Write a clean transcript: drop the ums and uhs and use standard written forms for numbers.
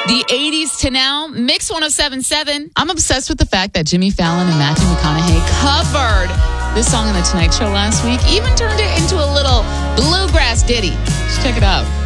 The 80s to now, Mix 1077. I'm obsessed with the fact that Jimmy Fallon and Matthew McConaughey covered this song on The Tonight Show last week, even turned it into a little bluegrass ditty. Let's check it out.